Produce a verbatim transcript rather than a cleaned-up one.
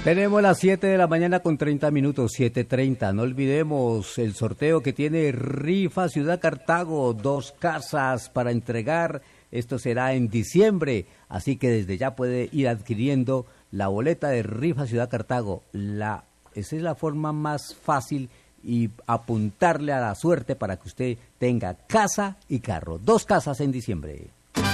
Tenemos las siete de la mañana con treinta minutos, siete treinta. No olvidemos el sorteo que tiene Rifa Ciudad Cartago, dos casas para entregar. Esto será en diciembre, así que desde ya puede ir adquiriendo la boleta de Rifa Ciudad Cartago. La, esa es la forma más fácil y apuntarle a la suerte para que usted tenga casa y carro. Dos casas en diciembre.